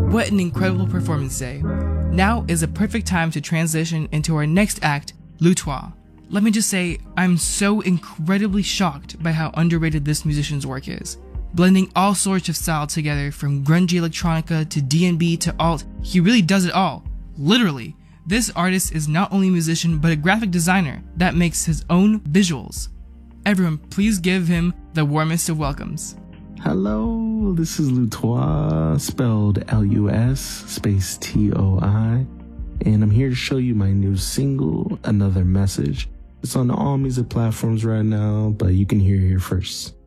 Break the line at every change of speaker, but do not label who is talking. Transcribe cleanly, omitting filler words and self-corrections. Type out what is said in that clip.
What an incredible performance day. Now is a perfect time to transition into our next act, Lutoir. Let me just say, I'm so incredibly shocked by how underrated this musician's work is. Blending all sorts of styles together, from grungy electronica to D&B to alt, he really does it all. Literally. This artist is not only a musician but a graphic designer that makes his own visuals. Everyone, please give him the warmest of welcomes.
Hello, this is Lutoir, spelled L-U-S space T-O-I, and I'm here to show you my new single, Another Message. It's on all music platforms right now, but you can hear it here first.